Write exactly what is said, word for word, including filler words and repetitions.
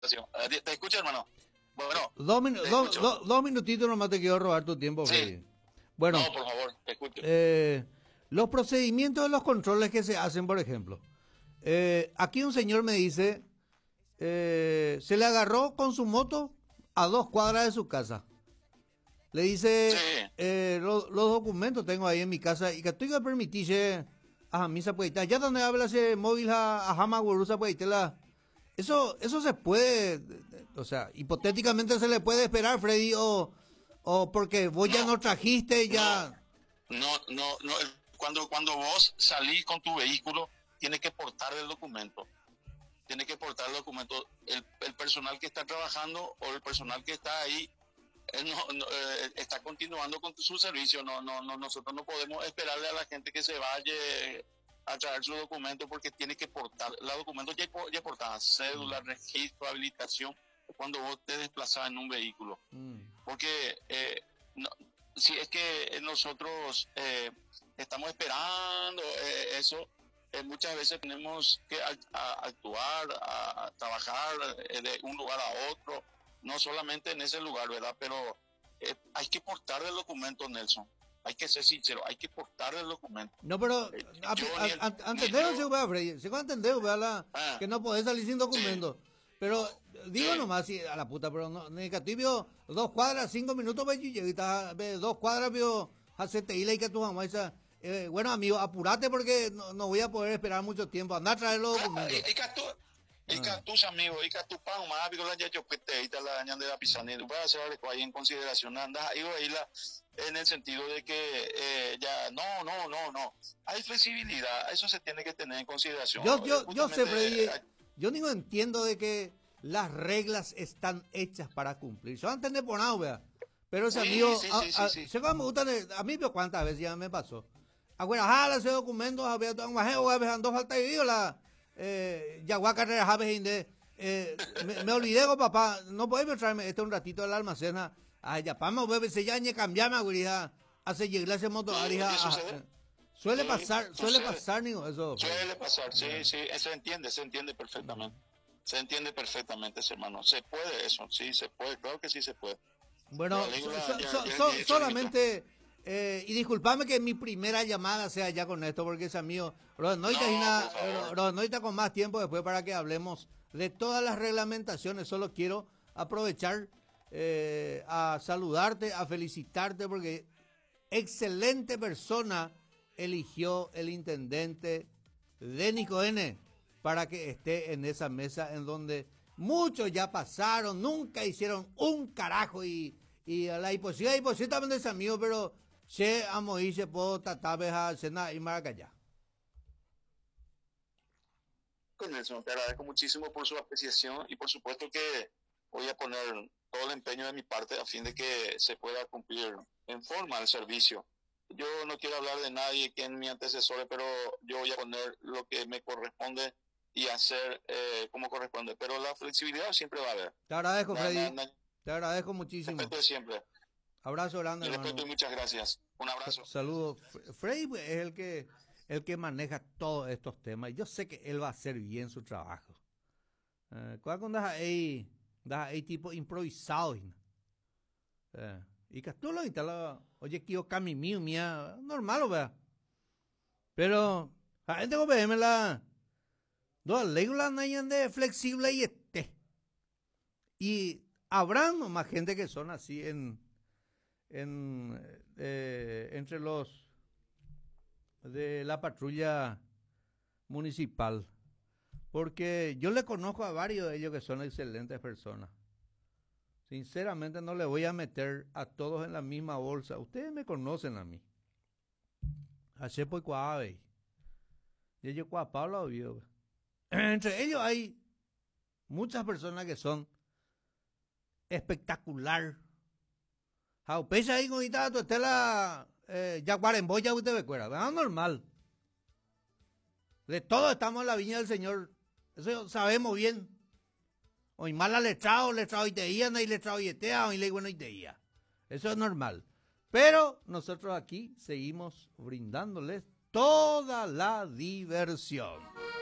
Eh, ¿Te escucho, hermano? Bueno, Dos, minu- te dos, escucho. dos- dos minutitos nomás te quiero robar tu tiempo, Sí. Freddy. Bueno, No, por favor, te escucho. eh, los procedimientos de los controles que se hacen, por ejemplo. Eh, aquí un señor me dice, eh, se le agarró con su moto a dos cuadras de su casa. Le dice, Sí. eh, lo- los documentos tengo ahí en mi casa y que estoy que permitirse a misa pues ya donde habla ese móvil a a Hama Gurusa pues la eso eso se puede, o sea, hipotéticamente se le puede esperar, Freddy, o o porque vos ya No, no trajiste ya. no, no, no. el- Cuando, cuando vos salís con tu vehículo, tienes que portar el documento. Tienes que portar el documento. El, el personal que está trabajando o el personal que está ahí eh, no, no, eh, está continuando con su servicio. No, no, no, nosotros no podemos esperarle a la gente que se vaya a traer su documento porque tiene que portar. Los documentos ya, ya portaban cédula, registro, habilitación, cuando vos te desplazás en un vehículo. Mm. Porque eh, no, si es que nosotros eh, estamos esperando eh, eso, eh, muchas veces tenemos que a, a actuar, a, a trabajar eh, de un lugar a otro, no solamente en ese lugar, ¿verdad? Pero eh, hay que portar el documento, Nelson. Hay que ser sincero, hay que portar el documento. No, pero Eh, a- yo a- ni el- a- ni entendemos, yo- sí, vea, Freddy, sí, entendemos, vea, la- ah, que no podés salir sin sí, documento. Pero digo sí. nomás, sí, a la puta, pero no, negativo, dos cuadras, cinco minutos, ve, y lleguita, ve, dos cuadras, vio, hacete y que tu mamá dice, eh, bueno, amigo, apurate porque no, no voy a poder esperar mucho tiempo, anda a traer los documentos. Ica tu, ica tus amigos, ica tu pan, más pico la ya yo que te ahí la dañan de la pizarra. Voy a hacer algo ahí en consideración, anda ahí ahí la en el sentido de que eh, ya no, no, no, no. Hay flexibilidad, eso se tiene que tener en consideración. Yo, yo, Eh, yo sé, justamente, Freddy, eh, yo digo, entiendo de que las reglas están hechas para cumplir. Yo entender por nada, vea. Pero ese Sí, amigo, sí, a, sí, a, sí, sí. sé cómo me gusta, de- a mí, pero cuántas veces ya me pasó. Agora, jala ese documento, a ver, un bajeo, a ver, ando falta de viola. Eh, ya voy a carrera, a ver, inde. Eh, me, me olvidé, go, papá, no podés traerme este un ratito al almacén. Ay, ya, pama, bebé, se ya ni cambiarme, guría. Hace llegar ese moto, Sí, arija, ¿qué ah, sucede? eh, suele Sí, pasar, suele sucede. pasar, nigo, eso. Freddy. Suele pasar, sí, sí, se entiende, se entiende perfectamente. Se entiende perfectamente, hermano. Se puede eso, sí, se puede, claro que sí se puede. Bueno, La ley so- la- so- ya- so- ya- so- ya- ya- solamente, eh, y disculpame que mi primera llamada sea ya con esto, porque es mío. Bro, no está No, nada, por favor. bro, no está con más tiempo después para que hablemos de todas las reglamentaciones. Solo quiero aprovechar eh, a saludarte, a felicitarte, porque excelente persona eligió el intendente de Nico N para que esté en esa mesa en donde muchos ya pasaron, nunca hicieron un carajo y, y a la imposibilidad, imposibilidad también es amigo, pero se amo y se puedo tratar de cena y maracayá. Con Nelson, te agradezco muchísimo por su apreciación y por supuesto que voy a poner todo el empeño de mi parte a fin de que se pueda cumplir en forma el servicio. Yo no quiero hablar de nadie que es mi antecesor, pero yo voy a poner lo que me corresponde y hacer eh, como corresponde. Pero la flexibilidad siempre va a haber. Te agradezco, Na- Freddy. na- na- Te agradezco muchísimo. respeto de siempre. Abrazo grande, Mi hermano. respeto y muchas gracias. Un abrazo. Saludos. Freddy es el que, el que maneja todos estos temas. Y yo sé que él va a hacer bien su trabajo. Eh, ¿Cuál con das ahí? Das ahí tipo improvisado. Eh, y que tú lo instalas. Oye, que yo cami mío, mía. Normal, vea. Pero, a gente como me la. Dos leglas no de flexible y este. Y habrán más gente que son así en. en eh, entre los de la patrulla municipal, porque yo le conozco a varios de ellos que son excelentes personas. Sinceramente no le voy a meter a todos en la misma bolsa. Ustedes me conocen a mí. Hace pues cuave. Y yo cuá Pablo vio. Entre ellos hay muchas personas que son espectacular. How pesa ahí con tu estela eh, ya cuaremboya usted me cuera, ¿verdad? Normal. De todo estamos en la viña del Señor. Eso sabemos bien. Hoy mala letrado, letrado y teía, no hay letrado y etea, hoy le bueno y teía. Eso es normal. Pero nosotros aquí seguimos brindándoles toda la diversión.